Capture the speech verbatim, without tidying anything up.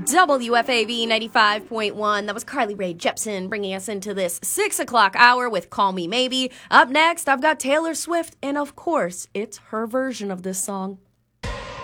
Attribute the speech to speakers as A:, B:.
A: W F A V ninety-five point one. That was Carly Rae Jepsen bringing us into this six o'clock hour with Call Me Maybe. Up next, I've got Taylor Swift, and of course, it's her version of this song.